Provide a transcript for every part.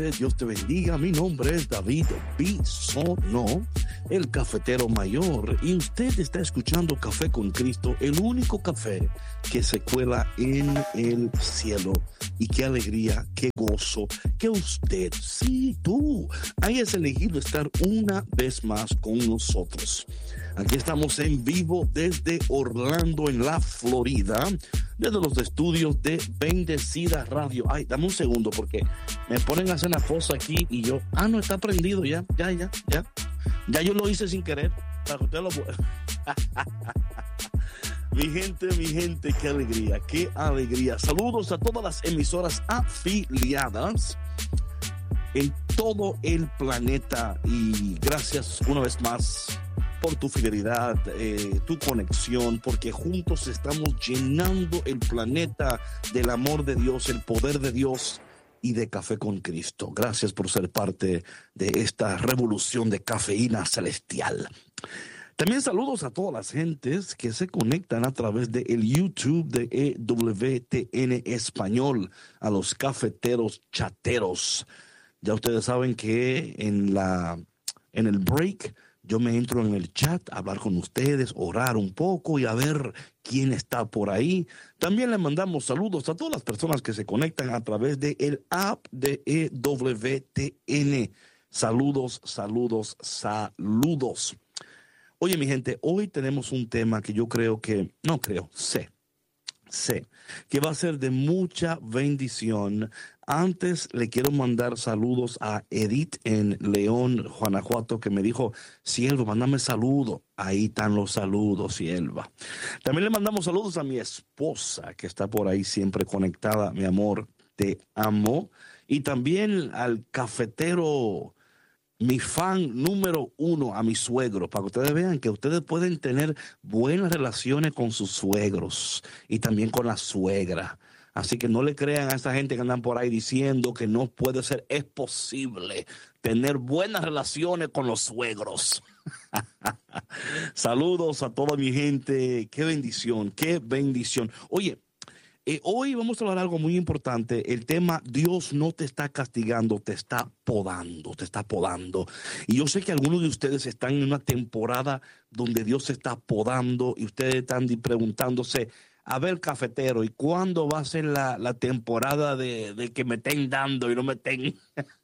Dios te bendiga, mi nombre es David Bisonó, el cafetero mayor, y usted está escuchando Café con Cristo, el único café que se cuela en el cielo. Y qué alegría, qué gozo, que usted, sí, tú, hayas elegido estar una vez más con nosotros. Aquí estamos en vivo desde Orlando, en la Florida, desde los estudios de Bendecida Radio. Ay, dame un segundo porque me ponen a hacer una cosa aquí y yo, no está prendido ya. Ya yo lo hice sin querer, para que usted lo Mi gente, qué alegría. Saludos a todas las emisoras afiliadas en todo el planeta y gracias una vez más por tu fidelidad, tu conexión, porque juntos estamos llenando el planeta del amor de Dios, el poder de Dios y de Café con Cristo. Gracias por ser parte de esta revolución de cafeína celestial. También saludos a todas las gentes que se conectan a través del YouTube de EWTN Español, a los cafeteros chateros. Ya ustedes saben que en el break yo me entro en el chat a hablar con ustedes, orar un poco y a ver quién está por ahí. También le mandamos saludos a todas las personas que se conectan a través del app de EWTN. Saludos. Oye, mi gente, hoy tenemos un tema que sé que va a ser de mucha bendición. Antes le quiero mandar saludos a Edith en León, Guanajuato, que me dijo, Sierva, mándame saludos. Ahí están los saludos, Sierva. También le mandamos saludos a mi esposa, que está por ahí siempre conectada. Mi amor, te amo. Y también al cafetero, mi fan número 1, a mi suegro, para que ustedes vean que ustedes pueden tener buenas relaciones con sus suegros y también con la suegra. Así que no le crean a esa gente que andan por ahí diciendo que no puede ser. Es posible tener buenas relaciones con los suegros. Saludos a toda mi gente. Qué bendición. Oye, hoy vamos a hablar de algo muy importante. El tema, Dios no te está castigando, te está podando. Y yo sé que algunos de ustedes están en una temporada donde Dios se está podando y ustedes están preguntándose, a ver, cafetero, ¿y cuándo va a ser la temporada de que me estén dando y no me estén?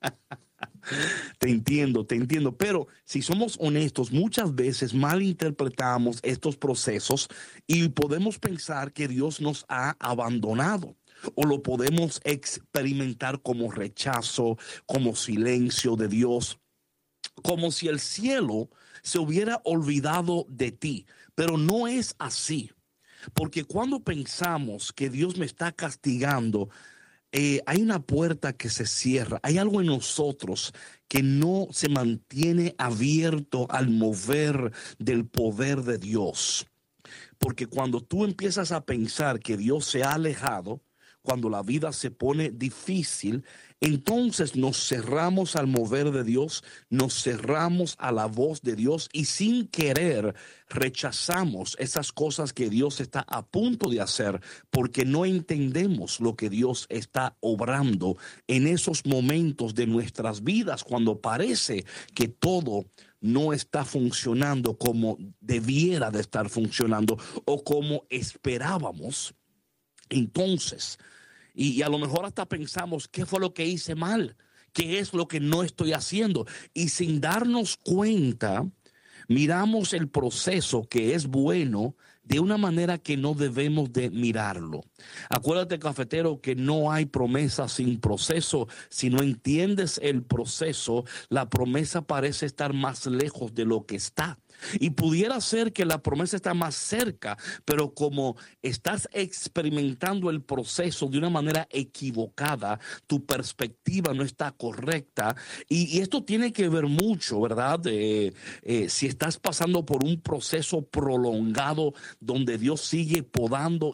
Te entiendo, pero si somos honestos, muchas veces malinterpretamos estos procesos y podemos pensar que Dios nos ha abandonado, o lo podemos experimentar como rechazo, como silencio de Dios, como si el cielo se hubiera olvidado de ti, pero no es así, porque cuando pensamos que Dios me está castigando, hay una puerta que se cierra, hay algo en nosotros que no se mantiene abierto al mover del poder de Dios. Porque cuando tú empiezas a pensar que Dios se ha alejado, cuando la vida se pone difícil, entonces nos cerramos al mover de Dios, nos cerramos a la voz de Dios y sin querer rechazamos esas cosas que Dios está a punto de hacer porque no entendemos lo que Dios está obrando en esos momentos de nuestras vidas cuando parece que todo no está funcionando como debiera de estar funcionando o como esperábamos. Entonces, y a lo mejor hasta pensamos, ¿qué fue lo que hice mal? ¿Qué es lo que no estoy haciendo? Y sin darnos cuenta, miramos el proceso que es bueno de una manera que no debemos de mirarlo. Acuérdate, cafetero, que no hay promesa sin proceso. Si no entiendes el proceso, la promesa parece estar más lejos de lo que está. Y pudiera ser que la promesa está más cerca, pero como estás experimentando el proceso de una manera equivocada, tu perspectiva no está correcta. Y esto tiene que ver mucho, ¿verdad? Si estás pasando por un proceso prolongado donde Dios sigue podando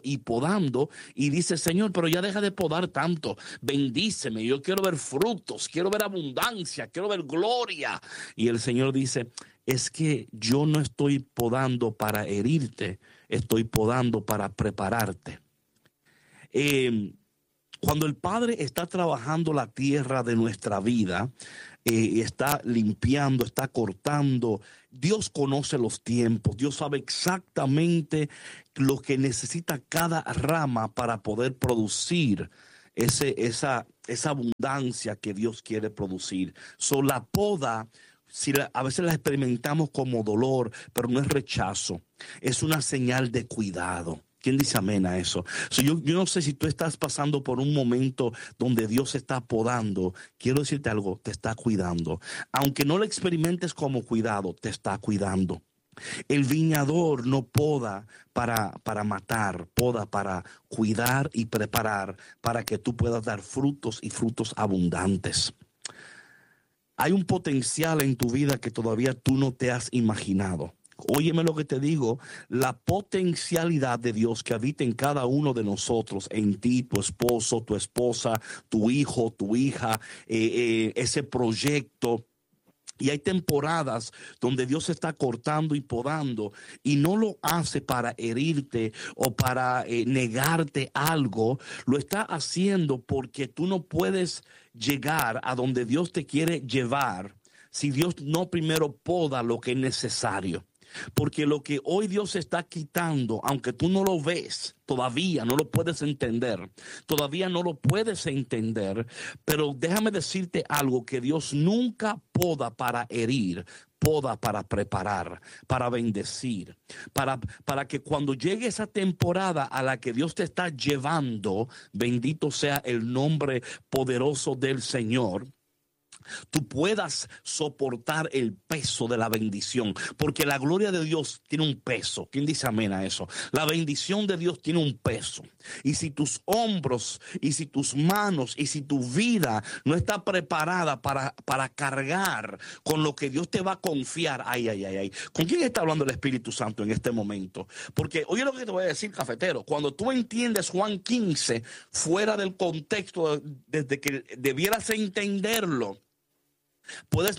y dice, Señor, pero ya deja de podar tanto, bendíceme, yo quiero ver frutos, quiero ver abundancia, quiero ver gloria. Y el Señor dice, es que yo no estoy podando para herirte, estoy podando para prepararte. Cuando el Padre está trabajando la tierra de nuestra vida, está limpiando, está cortando, Dios conoce los tiempos, Dios sabe exactamente lo que necesita cada rama para poder producir esa abundancia que Dios quiere producir. La poda, a veces la experimentamos como dolor, pero no es rechazo, es una señal de cuidado. ¿Quién dice amén a eso? Yo no sé si tú estás pasando por un momento donde Dios está podando. Quiero decirte algo, te está cuidando. Aunque no lo experimentes como cuidado, te está cuidando. El viñador no poda para matar, poda para cuidar y preparar para que tú puedas dar frutos y frutos abundantes. Hay un potencial en tu vida que todavía tú no te has imaginado. Óyeme lo que te digo, la potencialidad de Dios que habita en cada uno de nosotros, en ti, tu esposo, tu esposa, tu hijo, tu hija, ese proyecto. Y hay temporadas donde Dios está cortando y podando y no lo hace para herirte o para negarte algo. Lo está haciendo porque tú no puedes llegar a donde Dios te quiere llevar si Dios no primero poda lo que es necesario. Porque lo que hoy Dios está quitando, aunque tú no lo ves, todavía no lo puedes entender, pero déjame decirte algo, que Dios nunca poda para herir, poda para preparar, para bendecir, para que cuando llegue esa temporada a la que Dios te está llevando, bendito sea el nombre poderoso del Señor, tú puedas soportar el peso de la bendición, porque la gloria de Dios tiene un peso. ¿Quién dice amén a eso? La bendición de Dios tiene un peso, y si tus hombros y si tus manos y si tu vida no está preparada para cargar con lo que Dios te va a confiar, ay. ¿Con quién está hablando el Espíritu Santo en este momento? Porque oye lo que te voy a decir, cafetero, cuando tú entiendes Juan 15 fuera del contexto desde que debieras entenderlo, puedes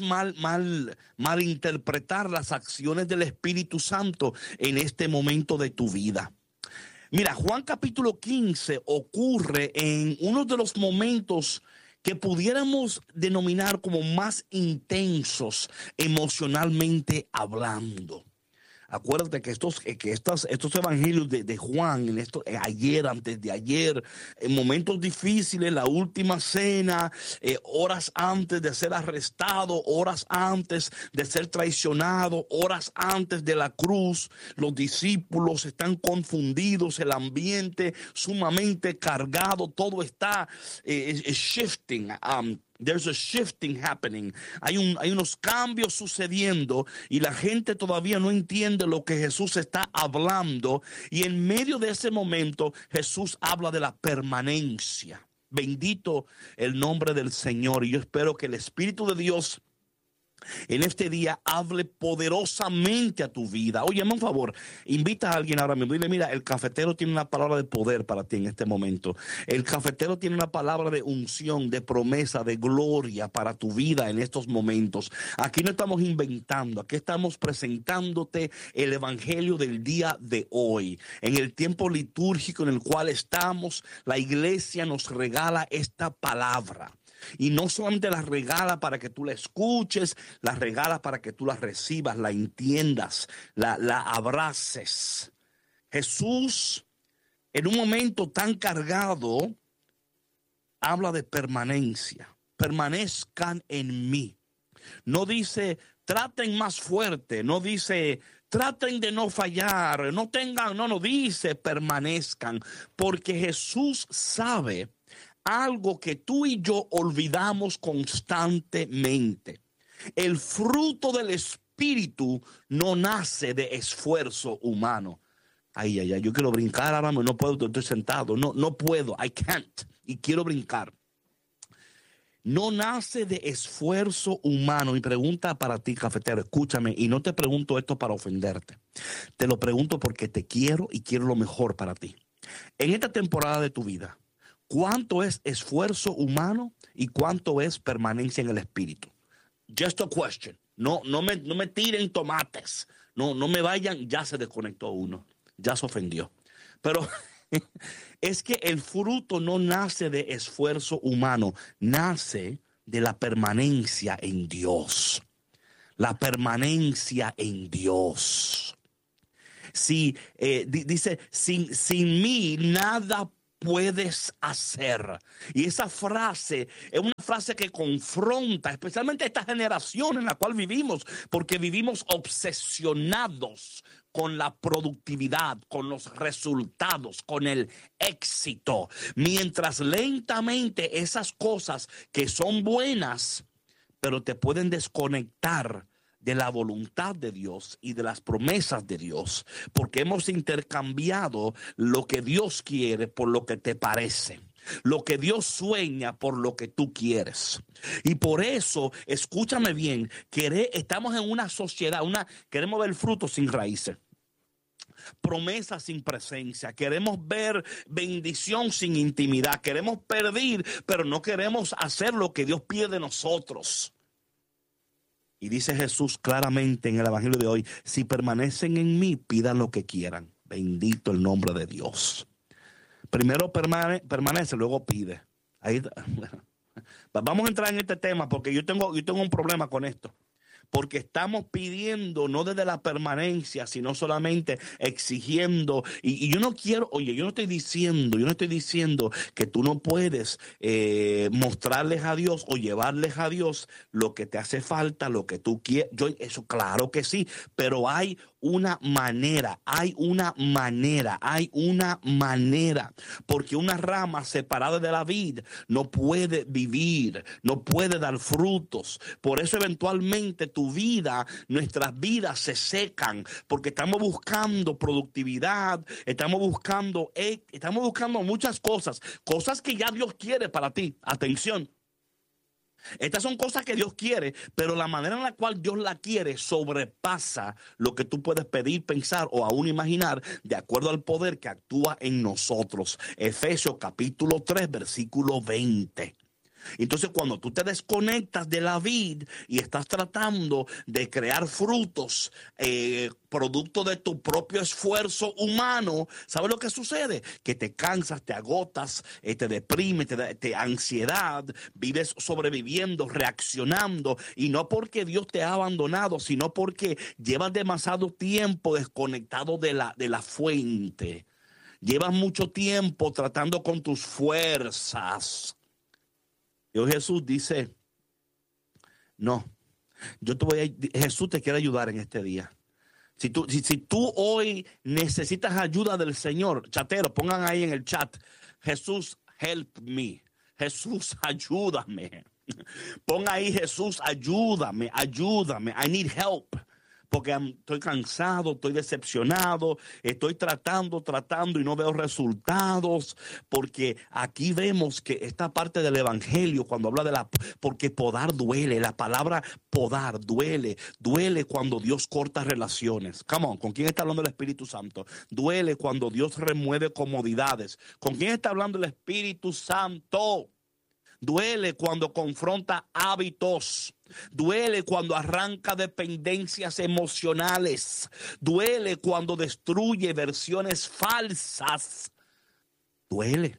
malinterpretar las acciones del Espíritu Santo en este momento de tu vida. Mira, Juan capítulo 15 ocurre en uno de los momentos que pudiéramos denominar como más intensos emocionalmente hablando. Acuérdate que estos evangelios de Juan, ayer, antes de ayer, en momentos difíciles, la última cena, horas antes de ser arrestado, horas antes de ser traicionado, horas antes de la cruz, los discípulos están confundidos, el ambiente sumamente cargado, todo está shifting. There's a shifting happening. Hay unos cambios sucediendo y la gente todavía no entiende lo que Jesús está hablando. Y en medio de ese momento, Jesús habla de la permanencia. Bendito el nombre del Señor. Y yo espero que el Espíritu de Dios en este día hable poderosamente a tu vida. Óyeme un favor, invita a alguien ahora mismo. Dile, mira, el cafetero tiene una palabra de poder para ti en este momento. El cafetero tiene una palabra de unción, de promesa, de gloria para tu vida en estos momentos. Aquí no estamos inventando, aquí estamos presentándote el evangelio del día de hoy. En el tiempo litúrgico en el cual estamos, la iglesia nos regala esta palabra. Y no solamente la regala para que tú la escuches, la regala para que tú la recibas, la entiendas, la abraces. Jesús, en un momento tan cargado, habla de permanencia. Permanezcan en mí. No dice, traten más fuerte. No dice, traten de no fallar. No dice, permanezcan. Porque Jesús sabe algo que tú y yo olvidamos constantemente. El fruto del Espíritu no nace de esfuerzo humano. Ay, yo quiero brincar ahora, no puedo, estoy sentado. No puedo, I can't. Y quiero brincar. No nace de esfuerzo humano. Mi pregunta para ti, cafetero, escúchame, y no te pregunto esto para ofenderte. Te lo pregunto porque te quiero y quiero lo mejor para ti. En esta temporada de tu vida, ¿cuánto es esfuerzo humano y cuánto es permanencia en el Espíritu? Just a question. No me tiren tomates. No me vayan. Ya se desconectó uno. Ya se ofendió. Pero es que el fruto no nace de esfuerzo humano, nace de la permanencia en Dios. La permanencia en Dios. Si dice, sin mí nada puedes hacer. Y esa frase es una frase que confronta especialmente esta generación en la cual vivimos, porque vivimos obsesionados con la productividad, con los resultados, con el éxito, mientras lentamente esas cosas que son buenas, pero te pueden desconectar de la voluntad de Dios y de las promesas de Dios, porque hemos intercambiado lo que Dios quiere por lo que te parece, lo que Dios sueña por lo que tú quieres. Y por eso, escúchame bien, estamos en una sociedad, queremos ver frutos sin raíces, promesas sin presencia, queremos ver bendición sin intimidad, queremos pedir, pero no queremos hacer lo que Dios pide de nosotros. Y dice Jesús claramente en el evangelio de hoy, si permanecen en mí, pidan lo que quieran. Bendito el nombre de Dios. Primero permanece, luego pide. Ahí, vamos a entrar en este tema porque yo tengo un problema con esto. Porque estamos pidiendo no desde la permanencia, sino solamente exigiendo. Y yo no quiero, yo no estoy diciendo que tú no puedes mostrarles a Dios o llevarles a Dios lo que te hace falta, lo que tú quieres. Eso claro que sí, pero hay una manera, porque una rama separada de la vid no puede vivir, no puede dar frutos. Por eso eventualmente nuestras vidas se secan, porque estamos buscando productividad, estamos buscando muchas cosas que ya Dios quiere para ti. Atención. Estas son cosas que Dios quiere, pero la manera en la cual Dios la quiere sobrepasa lo que tú puedes pedir, pensar o aún imaginar, de acuerdo al poder que actúa en nosotros. Efesios capítulo 3, versículo 20. Entonces, cuando tú te desconectas de la vid y estás tratando de crear frutos producto de tu propio esfuerzo humano, ¿sabes lo que sucede? Que te cansas, te agotas, te deprime, te ansiedad, vives sobreviviendo, reaccionando, y no porque Dios te ha abandonado, sino porque llevas demasiado tiempo desconectado de la fuente. Llevas mucho tiempo tratando con tus fuerzas. Dios Jesús dice, no, Jesús te quiere ayudar en este día. Si tú hoy necesitas ayuda del Señor, chatero, pongan ahí en el chat, Jesús, help me. Jesús, ayúdame. Pon ahí, Jesús, ayúdame. I need help. Porque estoy cansado, estoy decepcionado, estoy tratando y no veo resultados. Porque aquí vemos que esta parte del evangelio, cuando habla porque podar duele, la palabra podar duele cuando Dios corta relaciones. Come on, ¿con quién está hablando el Espíritu Santo? Duele cuando Dios remueve comodidades. ¿Con quién está hablando el Espíritu Santo? Duele cuando confronta hábitos. Duele cuando arranca dependencias emocionales. Duele cuando destruye versiones falsas. Duele,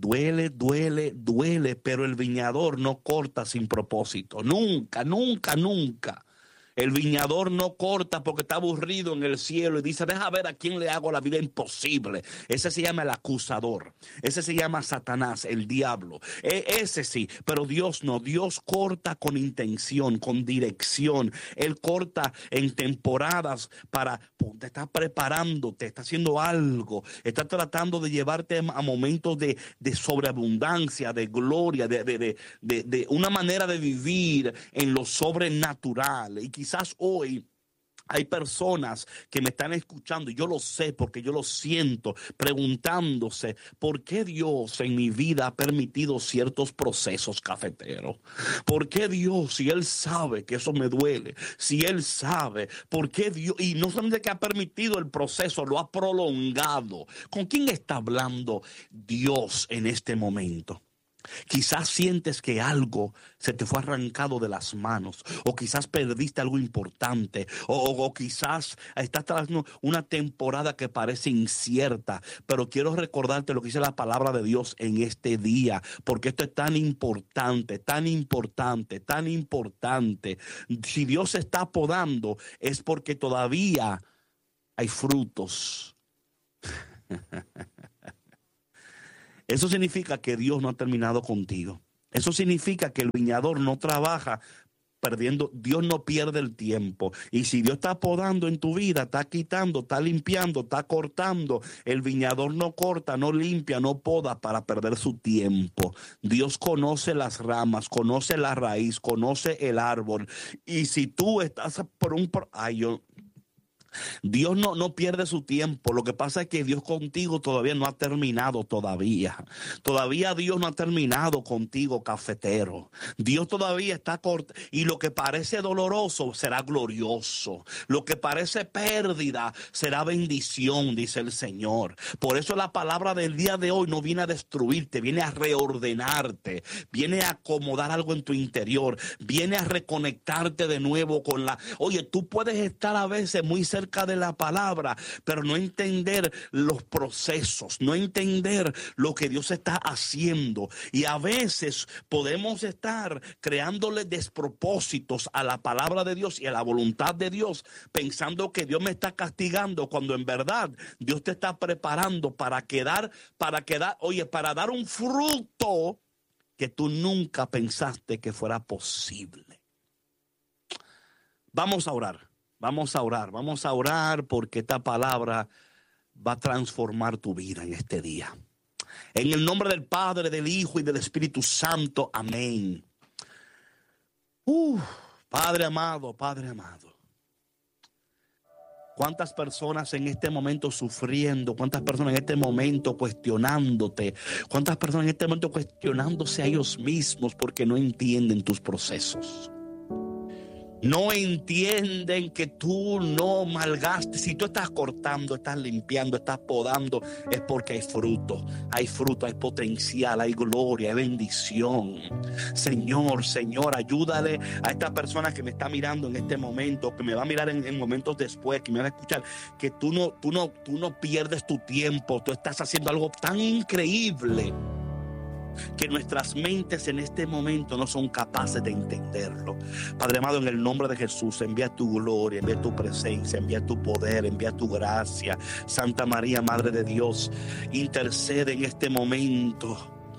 pero el viñador no corta sin propósito. Nunca. El viñador no corta porque está aburrido en el cielo y dice, deja ver a quién le hago la vida imposible. Ese se llama el acusador. Ese se llama Satanás, el diablo. Ese sí, pero Dios no. Dios corta con intención, con dirección. Él corta en temporadas te está preparando, te está haciendo algo. Está tratando de llevarte a momentos de sobreabundancia, de gloria, de una manera de vivir en lo sobrenatural. Y quizás hoy hay personas que me están escuchando, y yo lo sé porque yo lo siento, preguntándose, ¿por qué Dios en mi vida ha permitido ciertos procesos, cafeteros? ¿Por qué Dios, si Él sabe que eso me duele? Si Él sabe, ¿por qué Dios? Y no solamente que ha permitido el proceso, lo ha prolongado. ¿Con quién está hablando Dios en este momento? Quizás sientes que algo se te fue arrancado de las manos, o quizás perdiste algo importante, o quizás estás tras una temporada que parece incierta, pero quiero recordarte lo que dice la palabra de Dios en este día, porque esto es tan importante, tan importante, tan importante. Si Dios está podando es porque todavía hay frutos. Eso significa que Dios no ha terminado contigo. Eso significa que el viñador no trabaja perdiendo. Dios no pierde el tiempo. Y si Dios está podando en tu vida, está quitando, está limpiando, está cortando, el viñador no corta, no limpia, no poda para perder su tiempo. Dios conoce las ramas, conoce la raíz, conoce el árbol. Y si tú estás por un... Dios no pierde su tiempo. Lo que pasa es que Dios contigo todavía no ha terminado todavía. Todavía Dios no ha terminado contigo, cafetero. Dios todavía está corto. Y lo que parece doloroso será glorioso. Lo que parece pérdida será bendición, dice el Señor. Por eso la palabra del día de hoy no viene a destruirte, viene a reordenarte, viene a acomodar algo en tu interior, viene a reconectarte de nuevo con la... Oye, tú puedes estar a veces muy cerca de la palabra, pero no entender los procesos, no entender lo que Dios está haciendo. Y a veces podemos estar creándole despropósitos a la palabra de Dios y a la voluntad de Dios, pensando que Dios me está castigando, cuando en verdad Dios te está preparando para dar un fruto que tú nunca pensaste que fuera posible. Vamos a orar. Vamos a orar porque esta palabra va a transformar tu vida en este día. En el nombre del Padre, del Hijo y del Espíritu Santo. Amén. Padre amado, Padre amado. ¿Cuántas personas en este momento sufriendo? ¿Cuántas personas en este momento cuestionándote? ¿Cuántas personas en este momento cuestionándose a ellos mismos porque no entienden tus procesos? No entienden que tú no malgastes. Si tú estás cortando, estás limpiando, estás podando, es porque hay fruto, hay potencial, hay gloria, hay bendición. Señor, ayúdale a esta persona que me está mirando en este momento, que me va a mirar en momentos después, que me va a escuchar, que tú no pierdes tu tiempo. Tú estás haciendo algo tan increíble que nuestras mentes en este momento no son capaces de entenderlo. Padre amado, en el nombre de Jesús, envía tu gloria, envía tu presencia, envía tu poder, envía tu gracia. Santa María, Madre de Dios, intercede en este momento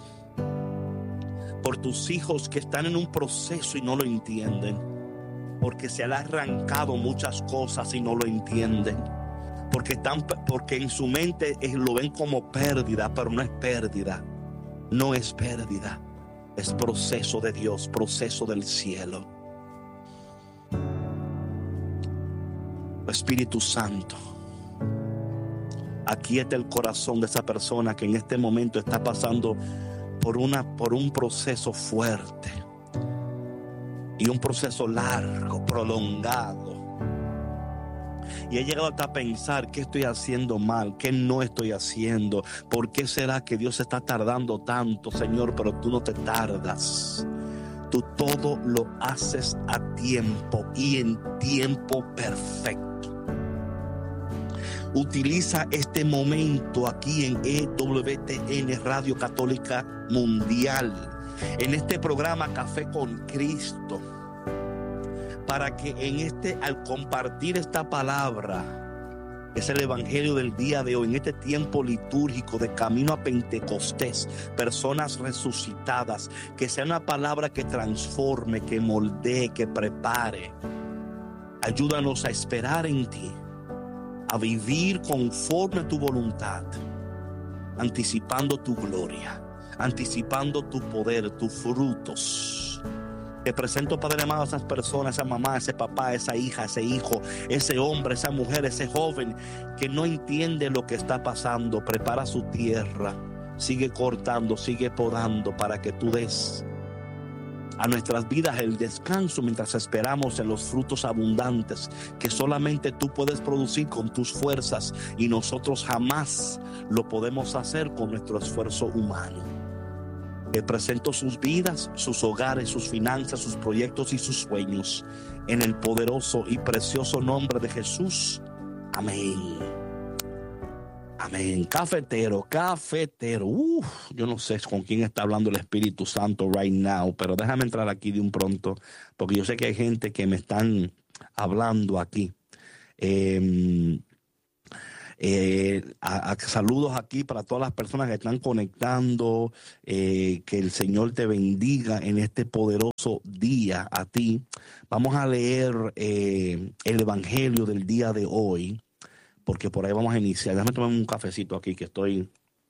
por tus hijos que están en un proceso y no lo entienden, porque se han arrancado muchas cosas y no lo entienden, porque en su mente lo ven como pérdida, pero no es pérdida. No es pérdida, es proceso de Dios, proceso del cielo. Espíritu Santo, aquieta el corazón de esa persona que en este momento está pasando por un proceso fuerte y un proceso largo, prolongado. Y he llegado hasta a pensar qué estoy haciendo mal, qué no estoy haciendo. ¿Por qué será que Dios está tardando tanto, Señor? Pero tú no te tardas. Tú todo lo haces a tiempo y en tiempo perfecto. Utiliza este momento aquí en EWTN Radio Católica Mundial, en este programa Café con Cristo, para que al compartir esta palabra, es el evangelio del día de hoy, en este tiempo litúrgico de camino a Pentecostés, personas resucitadas, que sea una palabra que transforme, que moldee, que prepare. Ayúdanos a esperar en ti, a vivir conforme a tu voluntad, anticipando tu gloria, anticipando tu poder, tus frutos. Te presento, Padre amado, a esas personas, esa mamá, ese papá, esa hija, ese hijo, ese hombre, esa mujer, ese joven que no entiende lo que está pasando. Prepara su tierra, sigue cortando, sigue podando para que tú des a nuestras vidas el descanso mientras esperamos en los frutos abundantes que solamente tú puedes producir con tus fuerzas y nosotros jamás lo podemos hacer con nuestro esfuerzo humano. Presento sus vidas, sus hogares, sus finanzas, sus proyectos y sus sueños en el poderoso y precioso nombre de Jesús. Amén. Amén. Cafetero. Yo no sé con quién está hablando el Espíritu Santo right now, pero déjame entrar aquí de un pronto, porque yo sé que hay gente que me están hablando aquí. Saludos aquí para todas las personas que están conectando. Que el Señor te bendiga en este poderoso día a ti. Vamos a leer el Evangelio del día de hoy, porque por ahí vamos a iniciar. Déjame tomar un cafecito aquí que estoy.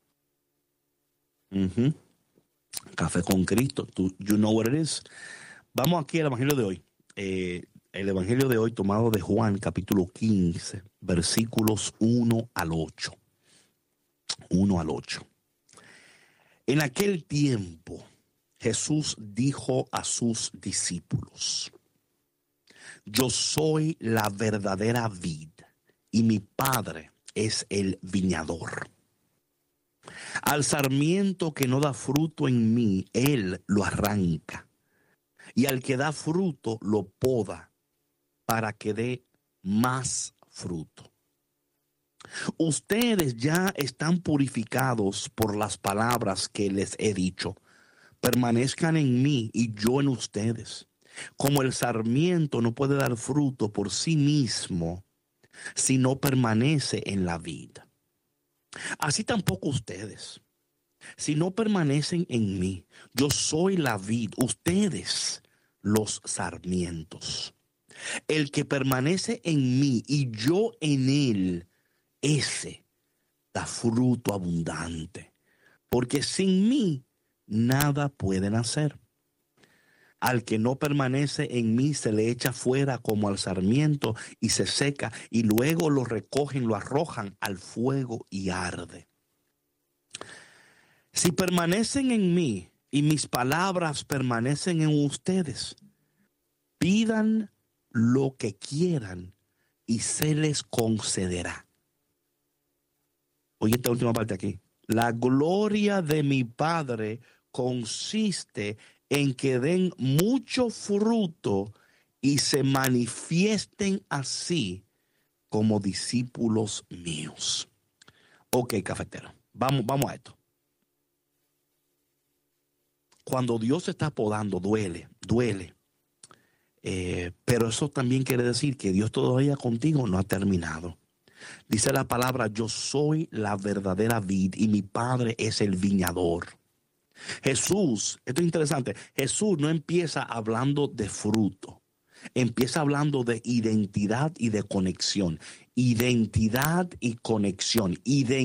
Café con Cristo. You know what it is. Vamos aquí al Evangelio de hoy. El Evangelio de hoy tomado de Juan, capítulo 15, versículos 1 al 8. 1 al 8. En aquel tiempo, Jesús dijo a sus discípulos: yo soy la verdadera vid y mi Padre es el viñador. Al sarmiento que no da fruto en mí, Él lo arranca, y al que da fruto lo poda para que dé más fruto. Ustedes ya están purificados por las palabras que les he dicho. Permanezcan en mí y yo en ustedes. Como el sarmiento no puede dar fruto por sí mismo si no permanece en la vid, así tampoco ustedes, si no permanecen en mí. Yo soy la vid, ustedes los sarmientos. El que permanece en mí y yo en él, ese da fruto abundante, porque sin mí nada pueden hacer. Al que no permanece en mí se le echa fuera como al sarmiento y se seca, y luego lo recogen, lo arrojan al fuego y arde. Si permanecen en mí y mis palabras permanecen en ustedes, pidan lo que quieran y se les concederá. Oye, esta última parte aquí. La gloria de mi Padre consiste en que den mucho fruto y se manifiesten así como discípulos míos. Ok, cafetero, vamos a esto. Cuando Dios está podando, duele. Pero eso también quiere decir que Dios todavía contigo no ha terminado. Dice la palabra: yo soy la verdadera vid y mi Padre es el viñador. Jesús, esto es interesante, Jesús no empieza hablando de fruto, empieza hablando de identidad y de conexión. Identidad y conexión.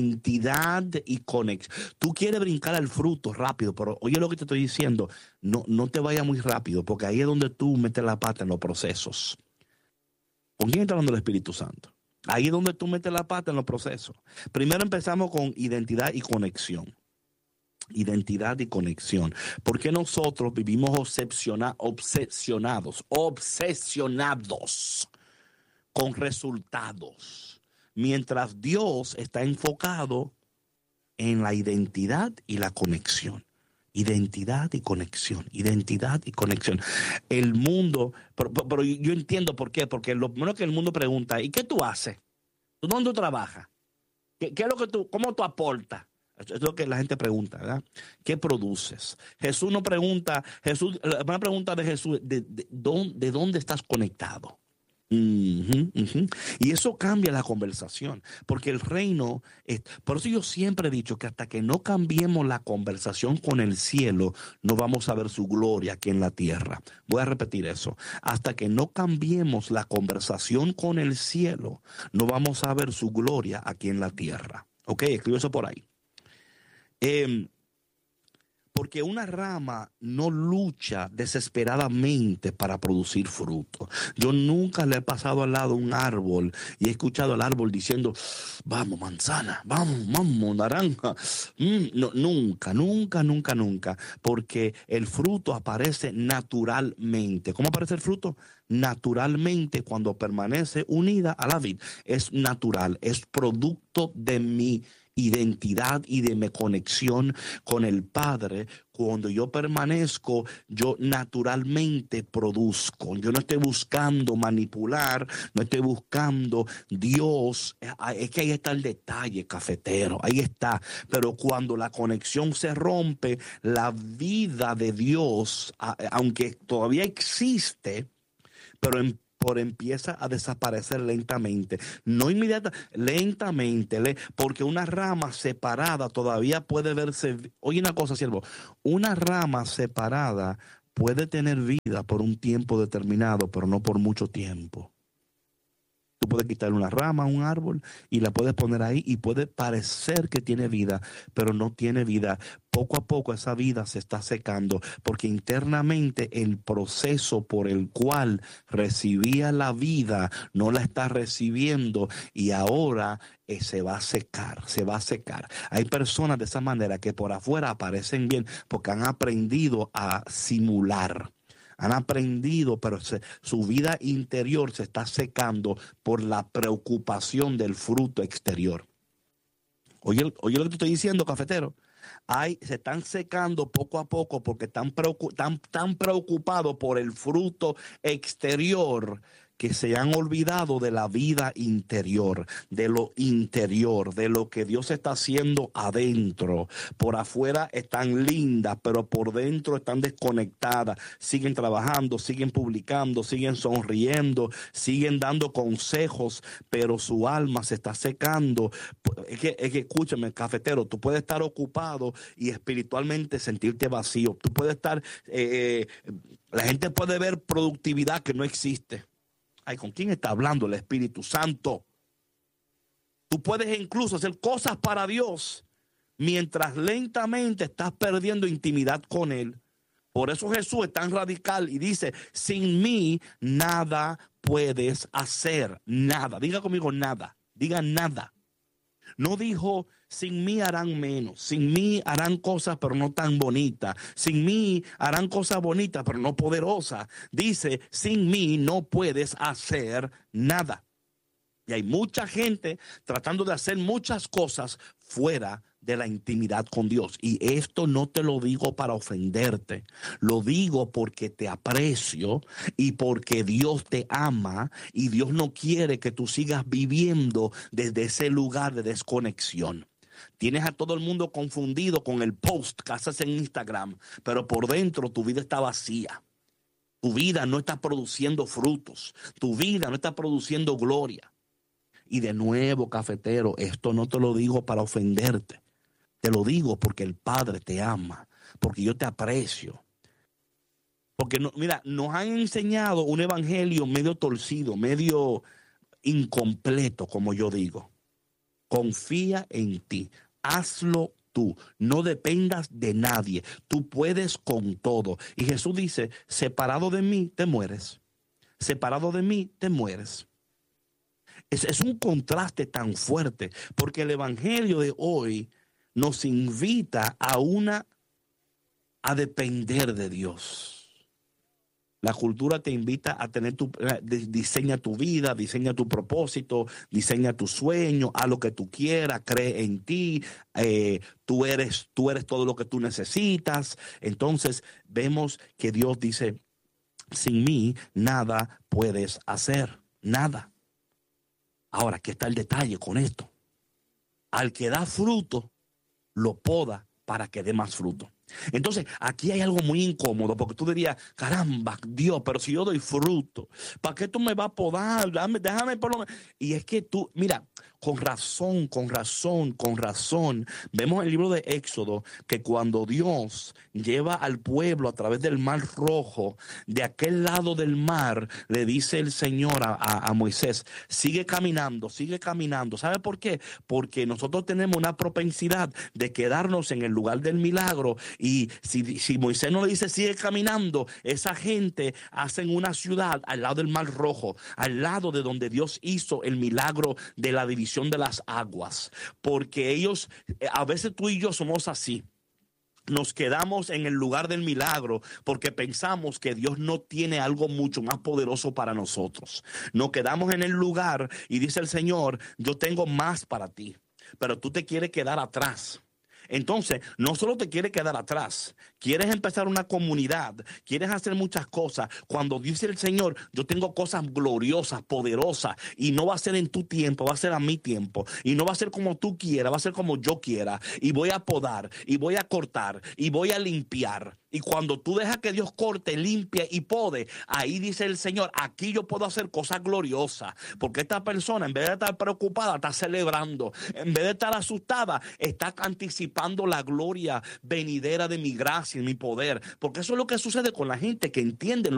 Tú quieres brincar al fruto rápido, pero oye lo que te estoy diciendo, no te vayas muy rápido, porque ahí es donde tú metes la pata en los procesos. ¿Con quién está hablando el Espíritu Santo? Ahí es donde tú metes la pata en los procesos. Primero empezamos con identidad y conexión. Identidad y conexión. Porque nosotros vivimos obsesionados con resultados, mientras Dios está enfocado en la identidad y la conexión. Identidad y conexión. El mundo, pero yo entiendo por qué, porque lo primero que el mundo pregunta: ¿y qué tú haces? ¿Dónde tú trabajas? ¿Qué es lo que cómo tú aportas? Eso es lo que la gente pregunta, ¿verdad? ¿Qué produces? Jesús no pregunta, la primera pregunta de Jesús: ¿de dónde estás conectado? Y eso cambia la conversación, porque el reino, por eso yo siempre he dicho que hasta que no cambiemos la conversación con el cielo, no vamos a ver su gloria aquí en la tierra. Voy a repetir eso: hasta que no cambiemos la conversación con el cielo, no vamos a ver su gloria aquí en la tierra. Ok, escribo eso por ahí. Porque una rama no lucha desesperadamente para producir fruto. Yo nunca le he pasado al lado a un árbol y he escuchado al árbol diciendo: vamos manzana, vamos naranja. No, nunca. Porque el fruto aparece naturalmente. ¿Cómo aparece el fruto? Naturalmente, cuando permanece unida a la vid. Es natural, es producto de mi identidad y de mi conexión con el Padre. Cuando yo permanezco, yo naturalmente produzco. Yo no estoy buscando manipular, no estoy buscando Dios. Es que ahí está el detalle, cafetero, ahí está. Pero cuando la conexión se rompe, la vida de Dios, aunque todavía existe, pero empieza a desaparecer lentamente, no inmediata, lentamente, porque una rama separada todavía puede verse. Oye una cosa, siervo, una rama separada puede tener vida por un tiempo determinado, pero no por mucho tiempo. Tú puedes quitar una rama a un árbol y la puedes poner ahí y puede parecer que tiene vida, pero no tiene vida. Poco a poco esa vida se está secando porque internamente el proceso por el cual recibía la vida no la está recibiendo y ahora se va a secar, se va a secar. Hay personas de esa manera que por afuera aparecen bien porque han aprendido a simular. Han aprendido, pero su vida interior se está secando por la preocupación del fruto exterior. Oye lo que te estoy diciendo, cafetero. Se están secando poco a poco porque están preocupados por el fruto exterior, que se han olvidado de la vida interior, de lo que Dios está haciendo adentro. Por afuera están lindas, pero por dentro están desconectadas. Siguen trabajando, siguen publicando, siguen sonriendo, siguen dando consejos, pero su alma se está secando. Es que escúchame, cafetero, tú puedes estar ocupado y espiritualmente sentirte vacío. Tú puedes estar, la gente puede ver productividad que no existe. Ay, ¿con quién está hablando el Espíritu Santo? Tú puedes incluso hacer cosas para Dios mientras lentamente estás perdiendo intimidad con Él. Por eso Jesús es tan radical y dice, sin mí nada puedes hacer, nada. Diga conmigo nada, diga nada. No dijo, sin mí harán menos, sin mí harán cosas pero no tan bonitas, sin mí harán cosas bonitas pero no poderosas. Dice, sin mí no puedes hacer nada. Y hay mucha gente tratando de hacer muchas cosas fuera de la intimidad con Dios. Y esto no te lo digo para ofenderte, lo digo porque te aprecio y porque Dios te ama y Dios no quiere que tú sigas viviendo desde ese lugar de desconexión. Tienes a todo el mundo confundido con el post que haces en Instagram, pero por dentro tu vida está vacía. Tu vida no está produciendo frutos, tu vida no está produciendo gloria. Y de nuevo, cafetero, esto no te lo digo para ofenderte. Te lo digo porque el Padre te ama, porque yo te aprecio. Porque, mira, nos han enseñado un evangelio medio torcido, medio incompleto, como yo digo. Confía en ti, hazlo tú, no dependas de nadie, tú puedes con todo. Y Jesús dice, separado de mí, te mueres. Separado de mí, te mueres. Es un contraste tan fuerte, porque el evangelio de hoy nos invita a depender de Dios. La cultura te invita a tener diseña tu vida, diseña tu propósito, diseña tu sueño, haz lo que tú quieras, cree en ti, tú eres todo lo que tú necesitas. Entonces vemos que Dios dice, sin mí nada puedes hacer, nada. Ahora, aquí está el detalle con esto. Al que da fruto, lo poda para que dé más fruto. Entonces, aquí hay algo muy incómodo, porque tú dirías, caramba, Dios, pero si yo doy fruto, ¿para qué tú me vas a podar? Déjame por lo menos. Y es que tú, mira, con razón, vemos en el libro de Éxodo que cuando Dios lleva al pueblo a través del Mar Rojo, de aquel lado del mar, le dice el Señor a Moisés, sigue caminando. ¿Sabe por qué? Porque nosotros tenemos una propensidad de quedarnos en el lugar del milagro. Y si Moisés no le dice sigue caminando, esa gente hacen una ciudad al lado del Mar Rojo, al lado de donde Dios hizo el milagro de la división de las aguas. Porque ellos, a veces tú y yo somos así. Nos quedamos en el lugar del milagro porque pensamos que Dios no tiene algo mucho más poderoso para nosotros. Nos quedamos en el lugar y dice el Señor, yo tengo más para ti. pero tú te quieres quedar atrás. Entonces, no solo te quieres quedar atrás, quieres empezar una comunidad, quieres hacer muchas cosas. Cuando dice el Señor, yo tengo cosas gloriosas, poderosas, y no va a ser en tu tiempo, va a ser a mi tiempo, y no va a ser como tú quieras, va a ser como yo quiera, y voy a podar, y voy a cortar, y voy a limpiar. Y cuando tú dejas que Dios corte, limpie y pode, ahí dice el Señor, aquí yo puedo hacer cosas gloriosas. Porque esta persona, en vez de estar preocupada, está celebrando. En vez de estar asustada, está anticipando la gloria venidera de mi gracia y mi poder. Porque eso es lo que sucede con la gente que entiende